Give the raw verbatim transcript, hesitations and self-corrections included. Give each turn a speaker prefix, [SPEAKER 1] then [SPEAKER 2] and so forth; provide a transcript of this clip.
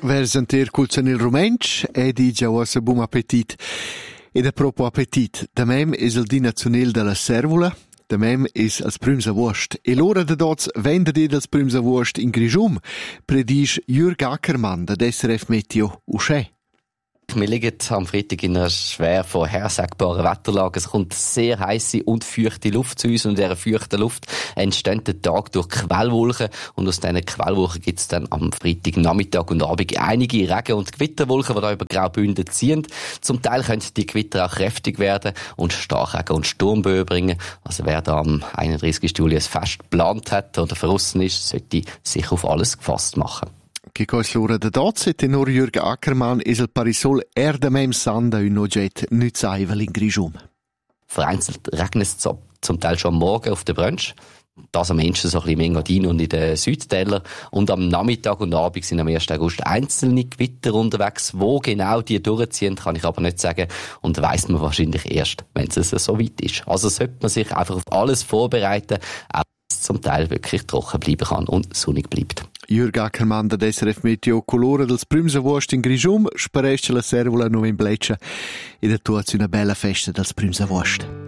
[SPEAKER 1] Versentir culzan il rumensch e di già un buon appetit. Ed a propos appetit, da mem is il di nazionale della servola, da mem is als prüms a wurst. E l'ora de dots vende di als prüms a wurst in Grischum, predis Jürg Ackermann, da S R F Meteo Usche.
[SPEAKER 2] Wir liegen am Freitag in einer schwer vorhersagbaren Wetterlage. Es kommt sehr heisse und feuchte Luft zu uns und in dieser feuchten Luft entsteht der Tag durch Quellwolken und aus diesen Quellwolken gibt es dann am Freitag Nachmittag und Abend einige Regen- und Gewitterwolken, die da über Graubünden ziehen. Zum Teil können die Gewitter auch kräftig werden und Starkregen und Sturmböen bringen. Also wer da am einunddreißigsten Juli ein Fest geplant hat oder verrissen ist, sollte sich auf alles gefasst machen.
[SPEAKER 1] Che cosa l'ora da dots e tenor Jürg Ackermann is il parisol er da mem sanda un ogget nützaivel in Grischum.
[SPEAKER 2] Vereinzelt regnet es zum Teil schon am Morgen auf der Brunch. Das am Ende so ein bisschen im Engadin und in den Südtälern. Und am Nachmittag und Abend sind am ersten August einzelne Gewitter unterwegs. Wo genau die durchziehen, kann ich aber nicht sagen. Und weiss man wahrscheinlich erst, wenn es so weit ist. Also sollte man sich einfach auf alles vorbereiten, auch wenn es zum Teil wirklich trocken bleiben kann und sonnig bleibt.
[SPEAKER 1] Jürg Ackermann, der S R F Meteo colore dels prüms Wurst in Grischum, sparesce la servola no in Bleccia e da tuaz una bella festa dels prüms Wurst.